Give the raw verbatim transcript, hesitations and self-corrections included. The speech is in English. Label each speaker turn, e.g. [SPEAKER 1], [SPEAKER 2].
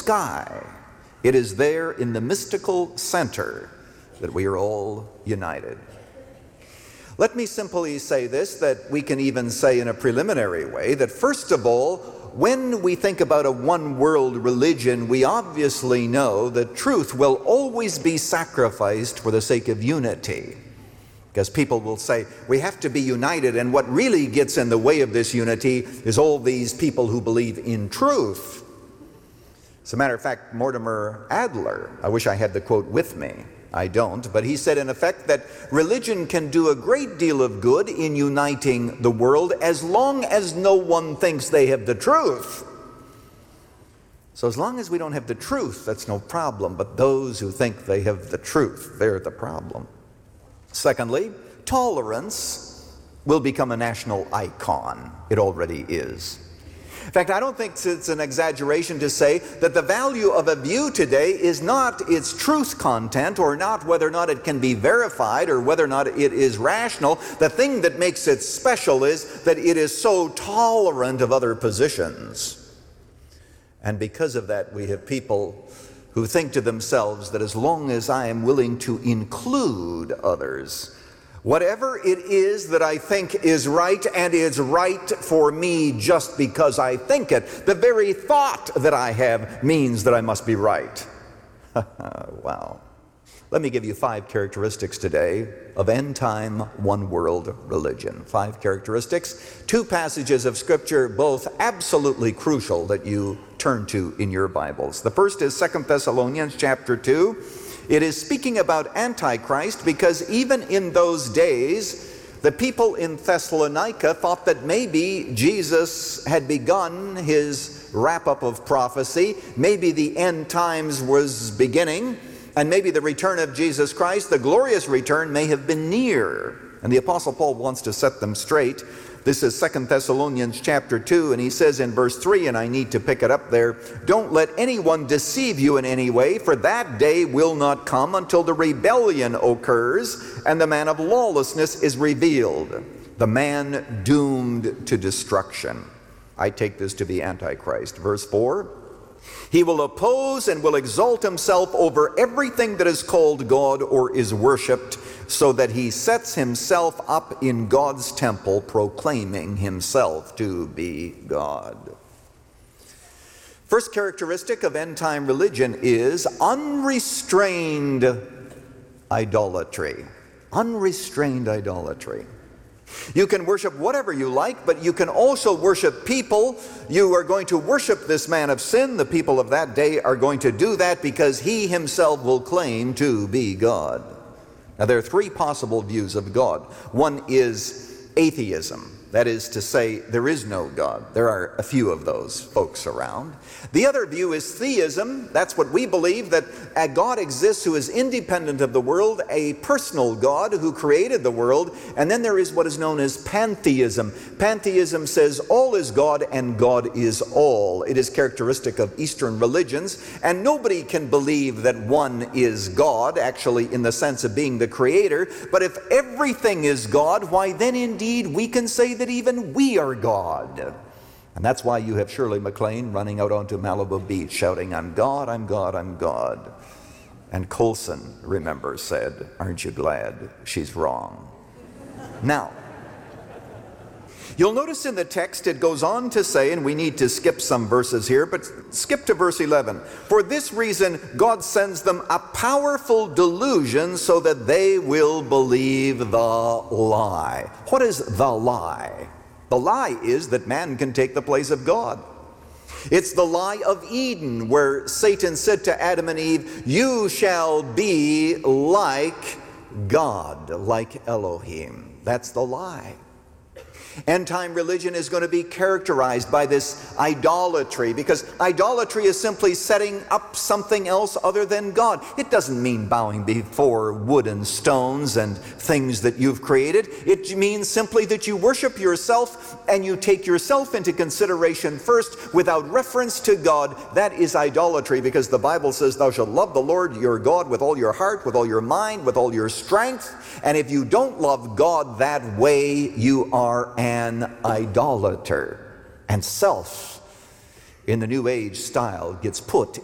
[SPEAKER 1] sky. It is there in the mystical center that we are all united. Let me simply say this, that we can even say in a preliminary way, that first of all, when we think about a one-world religion, we obviously know that truth will always be sacrificed for the sake of unity. Because people will say, we have to be united, and what really gets in the way of this unity is all these people who believe in truth. As a matter of fact, Mortimer Adler, I wish I had the quote with me, I don't, but he said in effect that religion can do a great deal of good in uniting the world as long as no one thinks they have the truth. So as long as we don't have the truth, that's no problem, but those who think they have the truth, they're the problem. Secondly, tolerance will become a national icon. It already is. In fact, I don't think it's an exaggeration to say that the value of a view today is not its truth content, or not whether or not it can be verified, or whether or not it is rational. The thing that makes it special is that it is so tolerant of other positions. And because of that, we have people who think to themselves that as long as I am willing to include others, whatever it is that I think is right, and is right for me just because I think it, the very thought that I have means that I must be right. Wow. Let me give you five characteristics today of end-time one-world religion. Five characteristics, two passages of Scripture, both absolutely crucial that you turn to in your Bibles. The first is Second Thessalonians chapter two. It is speaking about Antichrist, because even in those days, the people in Thessalonica thought that maybe Jesus had begun his wrap-up of prophecy, maybe the end times was beginning, and maybe the return of Jesus Christ, the glorious return, may have been near. And the Apostle Paul wants to set them straight. This is Second Thessalonians chapter two, and he says in verse three, and I need to pick it up there, don't let anyone deceive you in any way, for that day will not come until the rebellion occurs, and the man of lawlessness is revealed, the man doomed to destruction. I take this to be Antichrist. Verse four, he will oppose and will exalt himself over everything that is called God or is worshipped, so that he sets himself up in God's temple, proclaiming himself to be God. First characteristic of end-time religion is unrestrained idolatry. Unrestrained idolatry. You can worship whatever you like, but you can also worship people. You are going to worship this man of sin. The people of that day are going to do that because he himself will claim to be God. Now, there are three possible views of God. One is atheism. That is to say, there is no God. There are a few of those folks around. The other view is theism. That's what we believe, that a God exists who is independent of the world, a personal God who created the world. And then there is what is known as pantheism. Pantheism says all is God and God is all. It is characteristic of Eastern religions, and nobody can believe that one is God, actually in the sense of being the creator. But if everything is God, why then indeed we can say that even we are God. And that's why you have Shirley MacLaine running out onto Malibu Beach shouting, I'm God, I'm God, I'm God. And Colson, remember, said, aren't you glad she's wrong? Now, you'll notice in the text it goes on to say, and we need to skip some verses here, but skip to verse eleven. For this reason, God sends them a powerful delusion so that they will believe the lie. What is the lie? The lie is that man can take the place of God. It's the lie of Eden, where Satan said to Adam and Eve, you shall be like God, like Elohim. That's the lie. End-time religion is going to be characterized by this idolatry, because idolatry is simply setting up something else other than God. It doesn't mean bowing before wood and stones and things that you've created. It means simply that you worship yourself and you take yourself into consideration first without reference to God. That is idolatry, because the Bible says thou shalt love the Lord your God with all your heart, with all your mind, with all your strength. And if you don't love God that way, you are an idolater. And self in the New Age style gets put